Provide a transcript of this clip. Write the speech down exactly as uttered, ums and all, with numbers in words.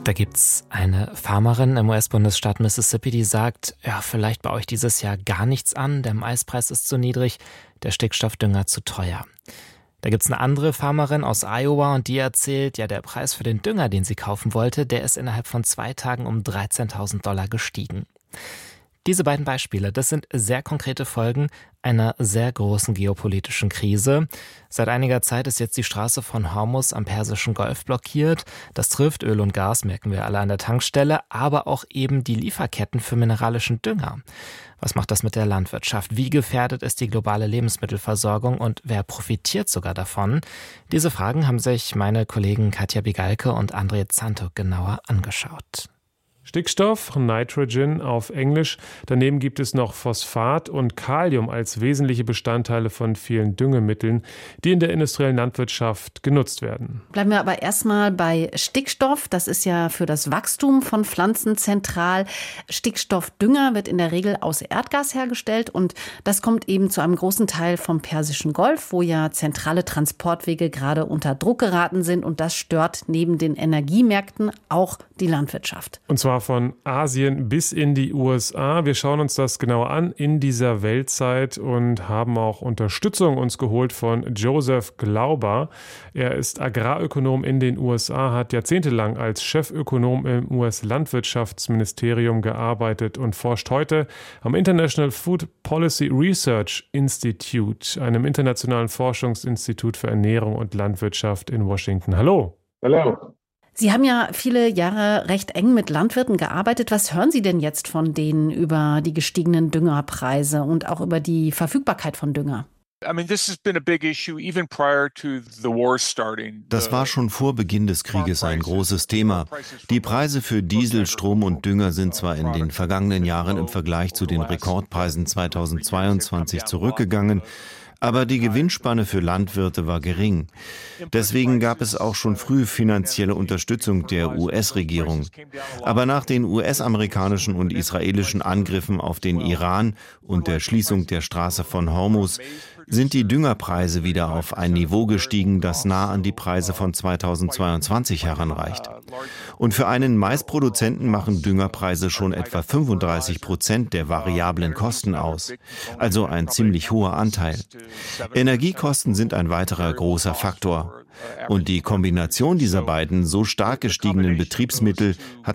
Da gibt's eine Farmerin im U S-Bundesstaat Mississippi, die sagt, ja, vielleicht baue ich dieses Jahr gar nichts an, der Maispreis ist zu niedrig, der Stickstoffdünger zu teuer. Da gibt's eine andere Farmerin aus Iowa und die erzählt, ja, der Preis für den Dünger, den sie kaufen wollte, der ist innerhalb von zwei Tagen um dreizehntausend Dollar gestiegen. Diese beiden Beispiele, das sind sehr konkrete Folgen einer sehr großen geopolitischen Krise. Seit einiger Zeit ist jetzt die Straße von Hormuz am Persischen Golf blockiert. Das trifft Öl und Gas, merken wir alle an der Tankstelle, aber auch eben die Lieferketten für mineralischen Dünger. Was macht das mit der Landwirtschaft? Wie gefährdet ist die globale Lebensmittelversorgung und wer profitiert sogar davon? Diese Fragen haben sich meine Kollegen Katja Bigalke und André Zanto genauer angeschaut. Stickstoff, Nitrogen auf Englisch. Daneben gibt es noch Phosphat und Kalium als wesentliche Bestandteile von vielen Düngemitteln, die in der industriellen Landwirtschaft genutzt werden. Bleiben wir aber erstmal bei Stickstoff. Das ist ja für das Wachstum von Pflanzen zentral. Stickstoffdünger wird in der Regel aus Erdgas hergestellt und das kommt eben zu einem großen Teil vom Persischen Golf, wo ja zentrale Transportwege gerade unter Druck geraten sind und das stört neben den Energiemärkten auch die Landwirtschaft. Und zwar von Asien bis in die U S A. Wir schauen uns das genauer an in dieser Weltzeit und haben auch Unterstützung uns geholt von Joseph Glauber. Er ist Agrarökonom in den U S A, hat jahrzehntelang als Chefökonom im U S-Landwirtschaftsministerium gearbeitet und forscht heute am International Food Policy Research Institute, einem internationalen Forschungsinstitut für Ernährung und Landwirtschaft in Washington. Hallo. Hallo. Sie haben ja viele Jahre recht eng mit Landwirten gearbeitet. Was hören Sie denn jetzt von denen über die gestiegenen Düngerpreise und auch über die Verfügbarkeit von Dünger? Das war schon vor Beginn des Krieges ein großes Thema. Die Preise für Diesel, Strom und Dünger sind zwar in den vergangenen Jahren im Vergleich zu den Rekordpreisen zweitausendzweiundzwanzig zurückgegangen, aber die Gewinnspanne für Landwirte war gering. Deswegen gab es auch schon früh finanzielle Unterstützung der U S-Regierung. Aber nach den U S-amerikanischen und israelischen Angriffen auf den Iran und der Schließung der Straße von Hormuz sind die Düngerpreise wieder auf ein Niveau gestiegen, das nah an die Preise von zweitausendzweiundzwanzig heranreicht. Und für einen Maisproduzenten machen Düngerpreise schon etwa fünfunddreißig Prozent der variablen Kosten aus. Also ein ziemlich hoher Anteil. Energiekosten sind ein weiterer großer Faktor. Und die Kombination dieser beiden so stark gestiegenen Betriebsmittel hat